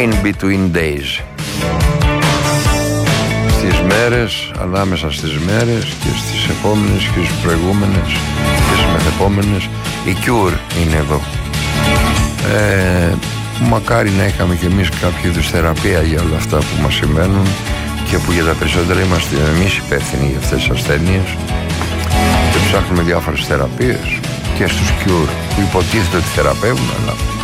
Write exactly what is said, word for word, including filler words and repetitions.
In Between Days. Στις μέρες, ανάμεσα στις μέρες και στις επόμενες και στις προηγούμενες και στις μεθεπόμενες, η Cure είναι εδώ. Ε, μακάρι να είχαμε κι εμείς κάποιο είδους θεραπεία για όλα αυτά που μας συμβαίνουν και που για τα περισσότερα είμαστε εμείς υπεύθυνοι για αυτές τις ασθένειες και ψάχνουμε διάφορες θεραπείες και στους Cure που υποτίθεται ότι θεραπεύουν, αλλά